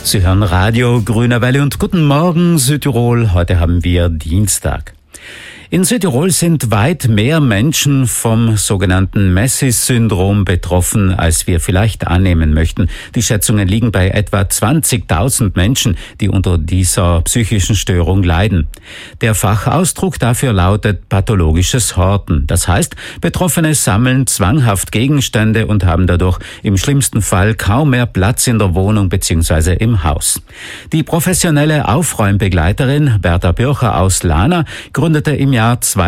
Sie hören Radio Grüne Welle und guten Morgen Südtirol. Heute haben wir Dienstag. In Südtirol sind weit mehr Menschen vom sogenannten Messis-Syndrom betroffen, als wir vielleicht annehmen möchten. Die Schätzungen liegen bei etwa 20.000 Menschen, die unter dieser psychischen Störung leiden. Der Fachausdruck dafür lautet pathologisches Horten. Das heißt, Betroffene sammeln zwanghaft Gegenstände und haben dadurch im schlimmsten Fall kaum mehr Platz in der Wohnung bzw. im Haus. Die professionelle Aufräumbegleiterin Berta Bircher aus Lana gründete im Jahr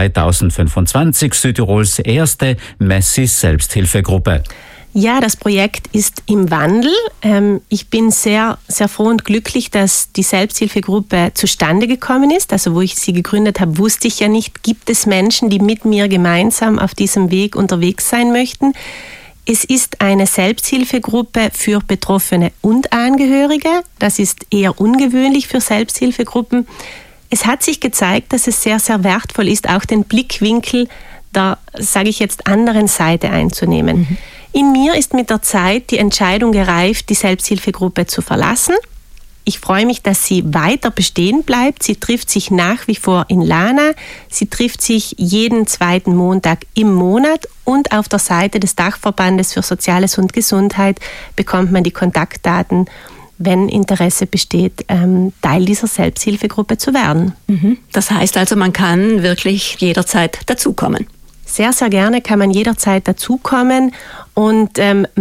2025 Südtirols erste Messis-Selbsthilfegruppe. Ja, das Projekt ist im Wandel. Ich bin sehr, sehr froh und glücklich, dass die Selbsthilfegruppe zustande gekommen ist. Also wo ich sie gegründet habe, wusste ich ja nicht, gibt es Menschen, die mit mir gemeinsam auf diesem Weg unterwegs sein möchten. Es ist eine Selbsthilfegruppe für Betroffene und Angehörige. Das ist eher ungewöhnlich für Selbsthilfegruppen. Es hat sich gezeigt, dass es sehr, sehr wertvoll ist, auch den Blickwinkel der, sage ich jetzt, anderen Seite einzunehmen. In mir ist mit der Zeit die Entscheidung gereift, die Selbsthilfegruppe zu verlassen. Ich freue mich, dass sie weiter bestehen bleibt. Sie trifft sich nach wie vor in Lana. Sie trifft sich jeden zweiten Montag im Monat und auf der Seite des Dachverbandes für Soziales und Gesundheit bekommt man die Kontaktdaten, wenn Interesse besteht, Teil dieser Selbsthilfegruppe zu werden. Das heißt also, man kann wirklich jederzeit dazukommen. Sehr, sehr gerne kann man jederzeit dazukommen. Und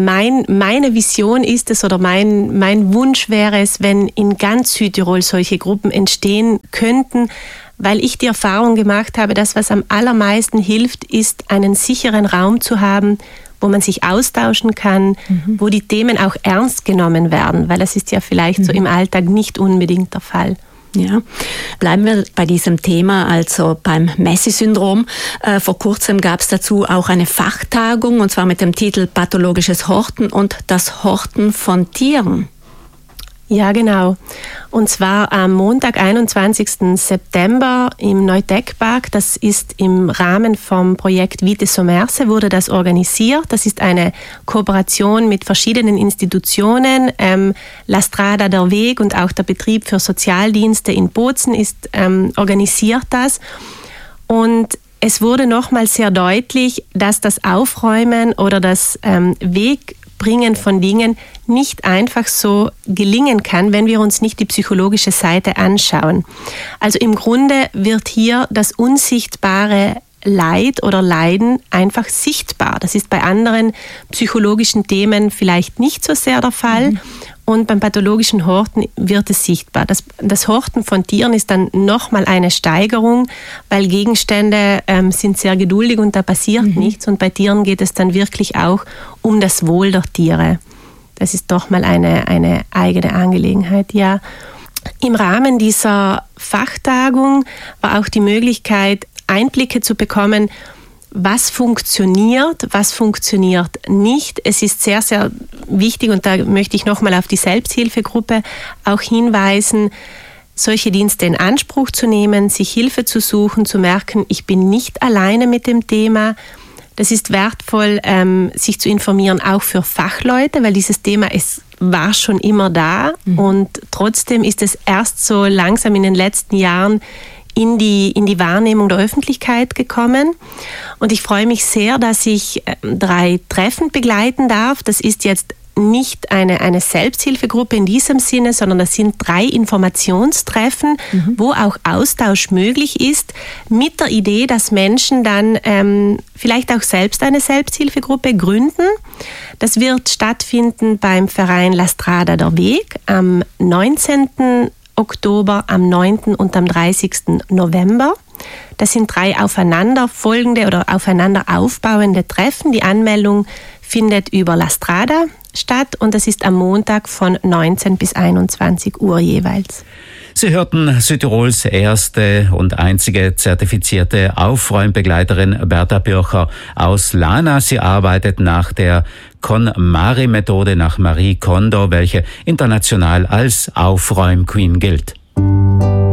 meine Vision ist es oder mein Wunsch wäre es, wenn in ganz Südtirol solche Gruppen entstehen könnten, weil ich die Erfahrung gemacht habe, dass was am allermeisten hilft, ist, einen sicheren Raum zu haben, wo man sich austauschen kann, wo die Themen auch ernst genommen werden, weil das ist ja vielleicht so im Alltag nicht unbedingt der Fall. Ja, bleiben wir bei diesem Thema, also beim Messis-Syndrom. Vor kurzem gab es dazu auch eine Fachtagung, und zwar mit dem Titel Pathologisches Horten und das Horten von Tieren. Ja, genau. Und zwar am Montag, 21. September im Neudeckpark. Das ist im Rahmen vom Projekt Vite Sommerse wurde das organisiert. Das ist eine Kooperation mit verschiedenen Institutionen. La Strada, der Weg und auch der Betrieb für Sozialdienste in Bozen organisiert das. Und es wurde nochmal sehr deutlich, dass das Aufräumen oder das Wegbringen von Dingen nicht einfach so gelingen kann, wenn wir uns nicht die psychologische Seite anschauen. Also im Grunde wird hier das unsichtbare Leid oder Leiden einfach sichtbar. Das ist bei anderen psychologischen Themen vielleicht nicht so sehr der Fall. Und beim pathologischen Horten wird es sichtbar. Das Horten von Tieren ist dann nochmal eine Steigerung, weil Gegenstände sind sehr geduldig und da passiert nichts. Und bei Tieren geht es dann wirklich auch um das Wohl der Tiere. Das ist doch mal eine eigene Angelegenheit, ja. Im Rahmen dieser Fachtagung war auch die Möglichkeit, Einblicke zu bekommen, was funktioniert nicht. Es ist sehr, sehr wichtig, und da möchte ich nochmal auf die Selbsthilfegruppe auch hinweisen, solche Dienste in Anspruch zu nehmen, sich Hilfe zu suchen, zu merken, ich bin nicht alleine mit dem Thema. Das ist wertvoll, sich zu informieren, auch für Fachleute, weil dieses Thema war schon immer da und trotzdem ist es erst so langsam in den letzten Jahren in die Wahrnehmung der Öffentlichkeit gekommen. Und ich freue mich sehr, dass ich 3 Treffen begleiten darf. Das ist jetzt nicht eine Selbsthilfegruppe in diesem Sinne, sondern das sind 3 Informationstreffen, wo auch Austausch möglich ist, mit der Idee, dass Menschen dann vielleicht auch selbst eine Selbsthilfegruppe gründen. Das wird stattfinden beim Verein La Strada, der Weg, am 19. Oktober, am 9. und am 30. November. Das sind 3 aufeinanderfolgende oder aufeinander aufbauende Treffen. Die Anmeldung findet über La Strada statt und das ist am Montag von 19 bis 21 Uhr jeweils. Sie hörten Südtirols erste und einzige zertifizierte Aufräumbegleiterin Berta Bircher aus Lana. Sie arbeitet nach der KonMari-Methode nach Marie Kondo, welche international als Aufräum-Queen gilt.